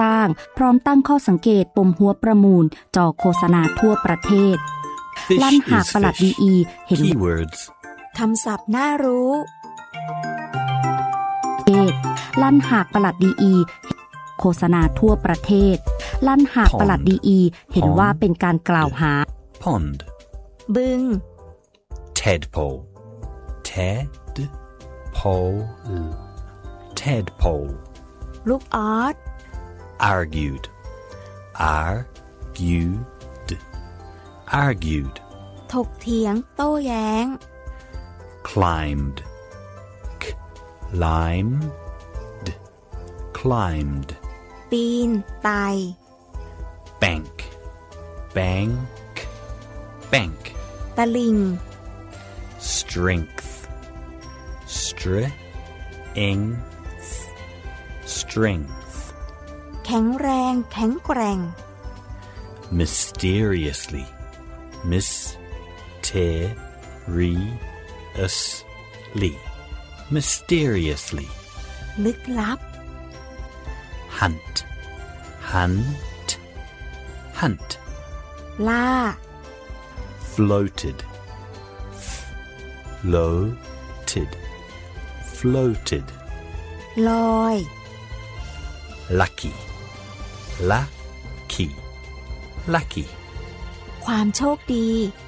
ร้างพร้อมตั้งข้อสังเกตปมหัวประมูลจอโฆษณาทั่วประเทศลั่นหากปลัดดีเห็นคำศัพท์น่ารู้ลั่นหากปลัดดีโฆษณาทั่วประเทศลั่นหากปลัดดีเห็นว่าเป็นการกล่าวหา Pond บึง Tadpole Tadpole ลูกออส Argued ถกเถียงโต้แย้ง Climbed ปีนไต่ Bank ตะลิง Strength แข็งแรงแข็งแกร่ง Mysteriously ลึกลับ Hunt ล่า Floated ลอย Lucky ความโชคดี